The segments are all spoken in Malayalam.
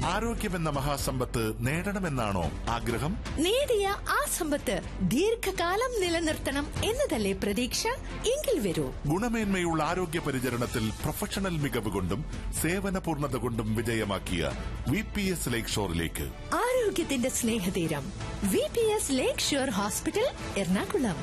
ആരോഗ്യമെന്ന മഹാസമ്പത്ത് നേടണമെന്നാണോ ആഗ്രഹം? നേടിയ ആ സമ്പത്ത് ദീർഘകാലം നിലനിർത്തണം എന്നതല്ലേ പ്രതീക്ഷ? എങ്കിൽ വരൂ, ഗുണമേന്മയുള്ള ആരോഗ്യ പരിചരണത്തിൽ പ്രൊഫഷണൽ മികവ് കൊണ്ടും സേവന പൂർണ്ണത കൊണ്ടും വിജയമാക്കിയ VPS ലേക്ക് ഷോറിലേക്ക്. ആരോഗ്യത്തിന്റെ സ്നേഹതീരം VPS ലേക്ക് shore hospital, Ernakulam.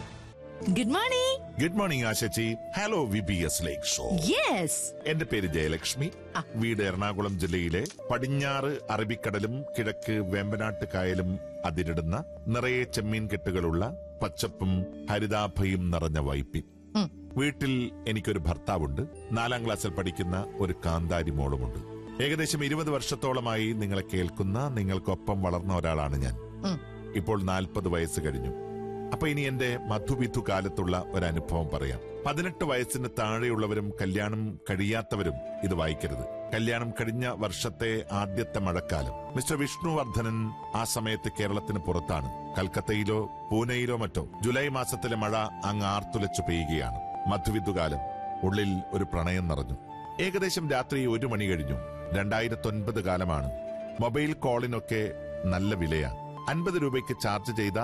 Good morning. Good morning ആശച്ചി. Hello VPS ലേക്ക് ഷോർ. യെസ്. എന്റെ പേര് ജയലക്ഷ്മി. വീട് എറണാകുളം ജില്ലയിലെ പടിഞ്ഞാറ് അറബിക്കടലും കിഴക്ക് വേമ്പനാട്ട് കായലും അതിരിടുന്ന നിറയെ ചെമ്മീൻ കെട്ടുകളുള്ള പച്ചപ്പും ഹരിതാഭയും നിറഞ്ഞ വൈപ്പിൻ. വീട്ടിൽ എനിക്കൊരു ഭർത്താവുണ്ട്. 4ാം ക്ലാസ്സിൽ പഠിക്കുന്ന ഒരു കാന്താരി മോളുമുണ്ട്. ഏകദേശം 20 വർഷത്തോളമായി നിങ്ങളെ കേൾക്കുന്ന, നിങ്ങൾക്കൊപ്പം വളർന്ന ഒരാളാണ് ഞാൻ. ഇപ്പോൾ 40 വയസ്സ് കഴിഞ്ഞു. അപ്പൊ ഇനി എന്റെ മധുവിധു കാലത്തുള്ള ഒരനുഭവം പറയാം. 18 വയസ്സിന് താഴെയുള്ളവരും കല്യാണം കഴിയാത്തവരും ഇത് വായിക്കരുത്. കല്യാണം കഴിഞ്ഞ വർഷത്തെ ആദ്യത്തെ മഴക്കാലം. മിസ്റ്റർ വിഷ്ണുവർദ്ധനൻ ആ സമയത്ത് കേരളത്തിന് പുറത്താണ്. കൽക്കത്തയിലോ പൂനെയിലോ മറ്റോ. ജൂലൈ മാസത്തിലെ മഴ അങ്ങ് ആർത്തുലച്ചു പെയ്യുകയാണ്. മധുവിധുകാലം. ഉള്ളിൽ ഒരു പ്രണയം നിറഞ്ഞു. ഏകദേശം രാത്രി 1 മണി കഴിഞ്ഞു. 2009 കാലമാണ്. മൊബൈൽ കോളിനൊക്കെ നല്ല വിലയാണ്. 50 രൂപയ്ക്ക് ചാർജ് ചെയ്ത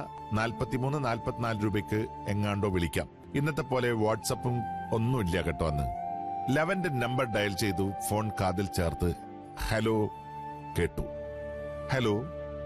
43-44 രൂപയ്ക്ക് എങ്ങാണ്ടോ വിളിക്കാം. ഇന്നത്തെ പോലെ വാട്സപ്പും ഒന്നുമില്ല കേട്ടോ അന്ന്. 11 നമ്പർ ഡയൽ ചെയ്തു. ഫോൺ കാതിൽ ചേർത്ത് ഹലോ കേട്ടു. ഹലോ,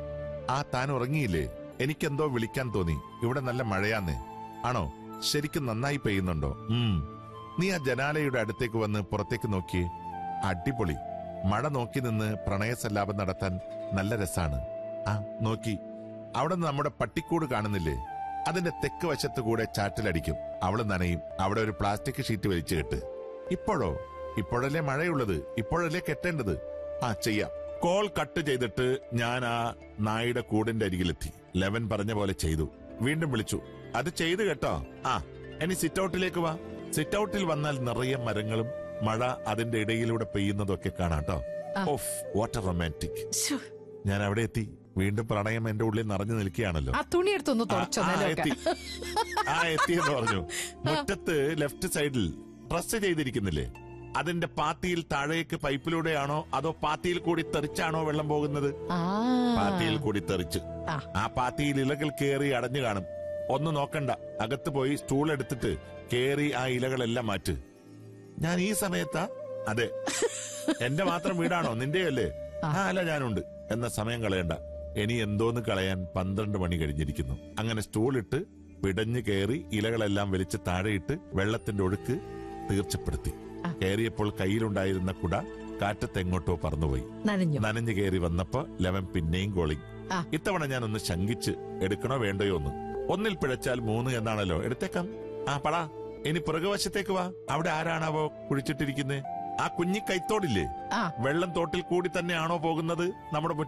താൻ ഉറങ്ങിയില്ലേ? എനിക്കെന്തോ വിളിക്കാൻ തോന്നി. ഇവിടെ നല്ല മഴയാന്നേ. ആണോ? ശരിക്കും നന്നായി പെയ്യുന്നുണ്ടോ? നീ ആ ജനാലയുടെ അടുത്തേക്ക് വന്ന് പുറത്തേക്ക് നോക്കിയേ. അടിപൊളി. മഴ നോക്കി നിന്ന് പ്രണയസല്ലാപം നടത്താൻ നല്ല രസാണ്. നോക്കി, അവിടെ നമ്മുടെ പട്ടിക്കൂട് കാണുന്നില്ലേ? അതിന്റെ തെക്ക് വശത്ത് കൂടെ ചാറ്റിലടിക്കും. അവള് നനയും. അവിടെ ഒരു പ്ലാസ്റ്റിക് ഷീറ്റ് വലിച്ചു കെട്ട്. ഇപ്പോഴല്ലേ മഴയുള്ളത്, ഇപ്പോഴല്ലേ കെട്ടേണ്ടത്. ചെയ്യാം. കോൾ കട്ട് ചെയ്തിട്ട് ഞാൻ ആ നായുടെ കൂടിന്റെ അരികിലെത്തി. 11 പറഞ്ഞ പോലെ ചെയ്തു. വീണ്ടും വിളിച്ചു. അത് ചെയ്തു കേട്ടോ. ഇനി സിറ്റ് ഔട്ടിലേക്ക് വാ. സിറ്റ് ഔട്ടിൽ വന്നാൽ നിറയെ മരങ്ങളും മഴ അതിന്റെ ഇടയിലൂടെ പെയ്യുന്നതൊക്കെ കാണാട്ടോ. Of, what A romantic. ഞാൻ അവിടെ എത്തി. വീണ്ടും പ്രണയം എന്റെ ഉള്ളിൽ നിറഞ്ഞു നിൽക്കുകയാണല്ലോ. എത്തിയെന്ന് പറഞ്ഞു. മുറ്റത്ത് ലെഫ്റ്റ് സൈഡിൽ പ്രസ് ചെയ്തിരിക്കുന്നില്ലേ, അതിന്റെ പാത്തിയിൽ താഴേക്ക് പൈപ്പിലൂടെയാണോ അതോ പാത്തിയിൽ കൂടി തെറിച്ചാണോ വെള്ളം പോകുന്നത്? പാത്തിയിൽ കൂടി തെറിച്ച്. ആ പാത്തിയിൽ ഇലകൾ കേറി അടഞ്ഞു കാണും. ഒന്ന് നോക്കണ്ട, അകത്ത് പോയി സ്റ്റൂൾ എടുത്തിട്ട് കേറി ആ ഇലകളെല്ലാം മാറ്റ്. ഞാൻ ഈ സമയത്താ? അതെ. എന്റെ മാത്രം വീടാണോ? നിന്റെയല്ലേ? അല്ല, ഞാനുണ്ട്. എന്ന സമയം കളയണ്ട. ഇനി എന്തോന്ന് കളയാൻ 12 മണി കഴിഞ്ഞിരിക്കുന്നു. അങ്ങനെ സ്റ്റൂളിട്ട് പിടഞ്ഞു കയറി ഇലകളെല്ലാം വലിച്ച് താഴെയിട്ട് വെള്ളത്തിന്റെ ഒഴുക്ക് തീർച്ചപ്പെടുത്തി. കയറിയപ്പോൾ കയ്യിലുണ്ടായിരുന്ന കുട കാറ്റത്ത് എങ്ങോട്ടോ പറന്നുപോയി. നനഞ്ഞു കയറി വന്നപ്പോ 11 പിന്നെയും കോളിങ്. ഇത്തവണ ഞാൻ ഒന്ന് ശങ്കിച്ച് എടുക്കണോ വേണ്ടയോ ഒന്ന്. ഒന്നിൽ പിഴച്ചാൽ 3 എന്നാണല്ലോ. എടുത്തേക്കാം. പടാ, ഇനി പുറകുവശത്തേക്ക് വാ. അവിടെ ആരാണാവോ കുഴിച്ചിട്ടിരിക്കുന്നേ? ആ കുഞ്ഞി കൈത്തോടില്ലേ, വെള്ളം തോട്ടിൽ കൂടി തന്നെയാണോ പോകുന്നത്? നമ്മുടെ